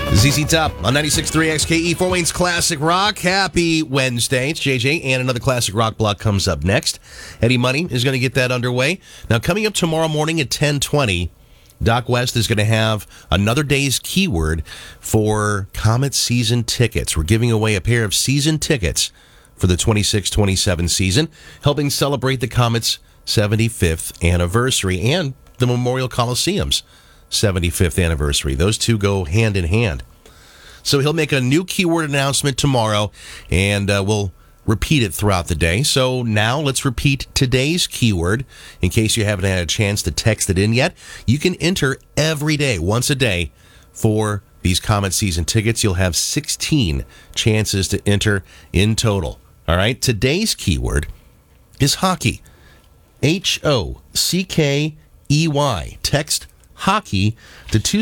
ZZ Top on 96.3 XKE, Fort Wayne's Classic Rock. Happy Wednesday. It's JJ, and another Classic Rock block comes up next. Eddie Money is going to get that underway. Now, coming up tomorrow morning at 10:20, Doc West is going to have another day's keyword for Comet season tickets. We're giving away a pair of season tickets for the 26-27 season, helping celebrate the Comet's 75th anniversary and the Memorial Coliseum's 75th anniversary. Those two go hand in hand. So he'll make a new keyword announcement tomorrow, and we'll repeat it throughout the day. So now let's repeat today's keyword. In case you haven't had a chance to text it in yet, you can enter every day, once a day, for these Comet season tickets. You'll have 16 chances to enter in total. All right, today's keyword is hockey. Hockey. Text hockey to